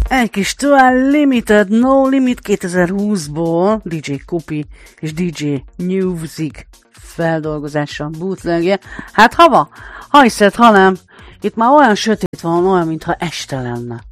Egy kis Twelve Limited No Limit 2020-ból DJ Kupi és DJ Music feldolgozása, bootlegje. Hát hava, ha hiszed, ha nem, itt már olyan sötét van, olyan, mintha este lenne.